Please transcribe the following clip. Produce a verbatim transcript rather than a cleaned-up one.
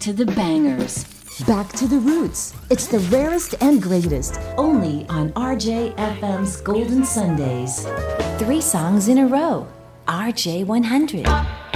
to the bangers. Back to the roots. It's the rarest and greatest. Only on R J F M's Golden Sundays. Three songs in a row. R J one hundred.